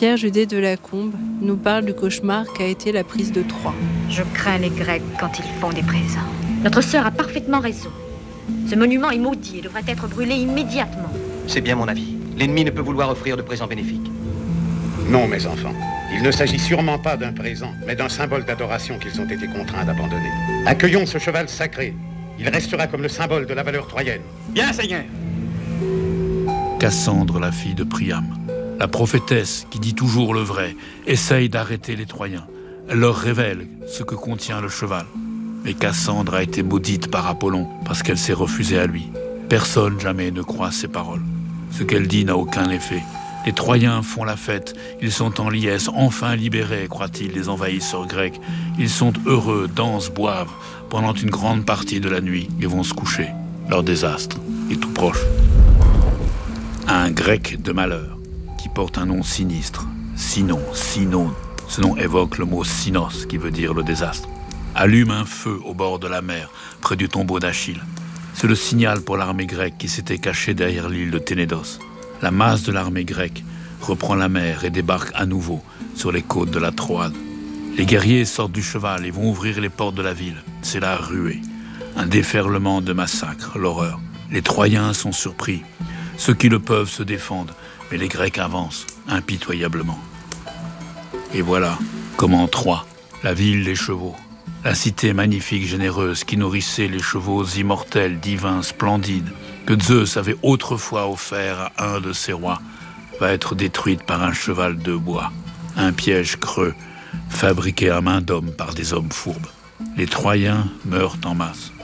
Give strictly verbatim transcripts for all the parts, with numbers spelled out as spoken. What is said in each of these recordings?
Pierre Judet de Lacombe nous parle du cauchemar qu'a été la prise de Troie. Je crains les Grecs quand ils font des présents. Notre sœur a parfaitement raison. Ce monument est maudit et devrait être brûlé immédiatement. C'est bien mon avis. L'ennemi ne peut vouloir offrir de présents bénéfiques. Non, mes enfants. Il ne s'agit sûrement pas d'un présent, mais d'un symbole d'adoration qu'ils ont été contraints d'abandonner. Accueillons ce cheval sacré. Il restera comme le symbole de la valeur troyenne. Bien, Seigneur. Cassandre, la fille de Priam, la prophétesse qui dit toujours le vrai, essaye d'arrêter les Troyens. Elle leur révèle ce que contient le cheval. Mais Cassandre a été maudite par Apollon parce qu'elle s'est refusée à lui. Personne jamais ne croit ses paroles. Ce qu'elle dit n'a aucun effet. Les Troyens font la fête, ils sont en liesse, enfin libérés, croient-ils, des envahisseurs grecs. Ils sont heureux, dansent, boivent, pendant une grande partie de la nuit, et vont se coucher. Leur désastre est tout proche. Un grec de malheur, qui porte un nom sinistre, Sinon, Sinon. Ce nom évoque le mot Sinos, qui veut dire le désastre. Allume un feu au bord de la mer, près du tombeau d'Achille. C'est le signal pour l'armée grecque qui s'était cachée derrière l'île de Ténédos. La masse de l'armée grecque reprend la mer et débarque à nouveau sur les côtes de la Troade. Les guerriers sortent du cheval et vont ouvrir les portes de la ville. C'est la ruée. Un déferlement de massacres, l'horreur. Les Troyens sont surpris. Ceux qui le peuvent se défendent, mais les Grecs avancent impitoyablement. Et voilà, comme en Troie, la ville des chevaux. La cité magnifique, généreuse, qui nourrissait les chevaux immortels, divins, splendides, que Zeus avait autrefois offert à un de ses rois, va être détruite par un cheval de bois, un piège creux, fabriqué à main d'homme par des hommes fourbes. Les Troyens meurent en masse.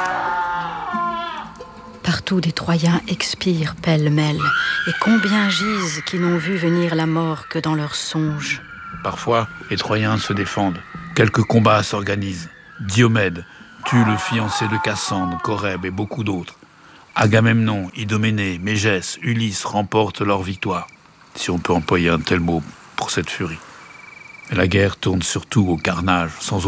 Partout des Troyens expirent pêle-mêle, et combien gisent qui n'ont vu venir la mort que dans leurs songes. Parfois, les Troyens se défendent. Quelques combats s'organisent. Diomède tue le fiancé de Cassandre, Corèbe et beaucoup d'autres. Agamemnon, Idoménée, Mégès, Ulysse remportent leur victoire, si on peut employer un tel mot pour cette furie. Mais la guerre tourne surtout au carnage, sans